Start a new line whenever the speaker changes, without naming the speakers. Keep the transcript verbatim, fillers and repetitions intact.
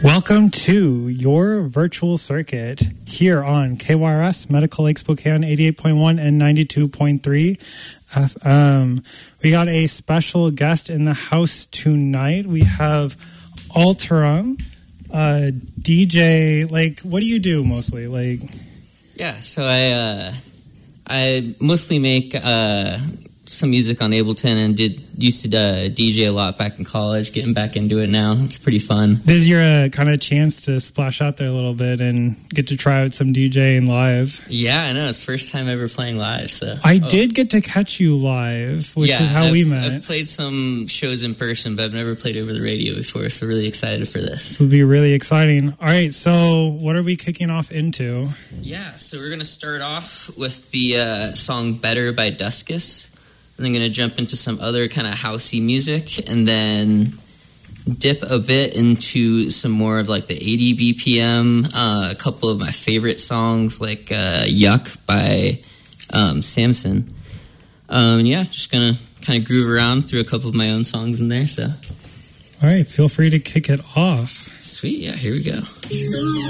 Welcome to your virtual circuit here on K Y R S, Medical Lake Spokane, eighty-eight point one and ninety-two point three. Um, we got a special guest in the house tonight. We have Alterum, uh, D J. Like, what do you do mostly? Like,
yeah, so I uh, I mostly make uh, some music on Ableton and did used to uh, D J a lot back in college. Getting back into it now, it's pretty fun.
This is your uh, kind of chance to splash out there a little bit and get to try out some DJing live.
Yeah, I know. It's first time ever playing live. So
I
oh.
did get to catch you live, which
yeah,
is how
I've,
we met.
I've played some shows in person, but I've never played over the radio before, so really excited for this.
This will be really exciting. All right, so what are we kicking off into?
Yeah, so we're going to start off with the uh, song Better by Duskus. And then going to jump into some other kind of housey music and then dip a bit into some more of like the eighty B P M, uh, a couple of my favorite songs like uh, Yuck by um, Samson. Um, yeah, just going to kind of groove around through a couple of my own songs in there. So,
all right, feel free to kick it off.
Sweet, yeah, here we go.